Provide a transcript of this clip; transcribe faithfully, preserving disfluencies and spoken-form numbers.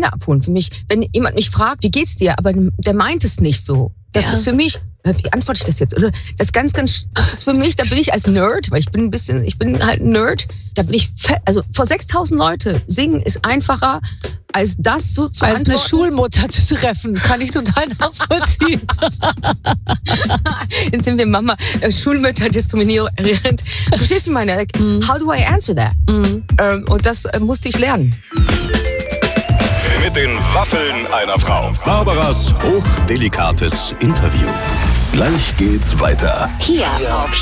Kinder abholen. Für mich, wenn jemand mich fragt, wie geht's dir, aber der meint es nicht so. Das Ja. ist für mich, wie antworte ich das jetzt? Oder das ist ganz, ganz, das ist für mich, da bin ich als Nerd, weil ich bin ein bisschen, ich bin halt ein Nerd, da bin ich, fe- also vor sechstausend Leute singen ist einfacher, als das so zu Als eine antworten. Schulmutter zu treffen, kann ich total nachvollziehen. Jetzt sind wir Mama, äh, Schulmütter diskriminierend. Verstehst du meine? Like, how do I answer that? Mhm. Ähm, und das äh, musste ich lernen. Mit den Waffeln einer Frau. Barbaras hochdelikates Interview. Gleich geht's weiter. Hier auf